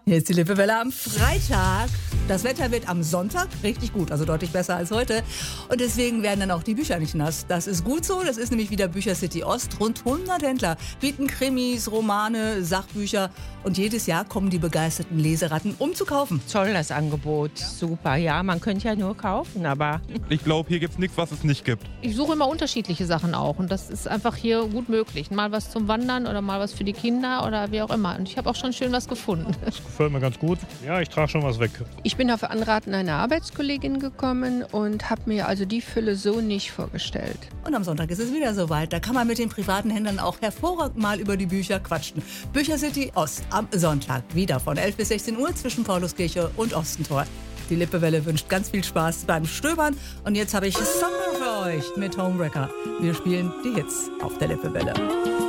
Hier ist die Lippewelle am Freitag. Das Wetter wird am Sonntag richtig gut, also deutlich besser als heute. Und deswegen werden dann auch die Bücher nicht nass. Das ist gut so, das ist nämlich wieder Bücher City Ost. Rund 100 Händler bieten Krimis, Romane, Sachbücher. Und jedes Jahr kommen die begeisterten Leseratten, um zu kaufen. Toll, das Angebot. Super. Ja, man könnte ja nur kaufen, aber... Ich glaube, hier gibt es nichts, was es nicht gibt. Ich suche immer unterschiedliche Sachen auch. Und das ist einfach hier gut möglich. Mal was zum Wandern oder mal was für die Kinder oder wie auch immer. Und ich habe auch schon schön was gefunden. Das gefällt mir ganz gut. Ja, ich trage schon was weg. Ich bin auf Anraten einer Arbeitskollegin gekommen und habe mir also die Fülle so nicht vorgestellt. Und am Sonntag ist es wieder soweit. Da kann man mit den privaten Händlern auch hervorragend mal über die Bücher quatschen. Bücher City Ost am Sonntag wieder von 11 bis 16 Uhr zwischen Pauluskirche und Ostentor. Die Lippewelle wünscht ganz viel Spaß beim Stöbern. Und jetzt habe ich Summer für euch mit Homewrecker. Wir spielen die Hits auf der Lippewelle.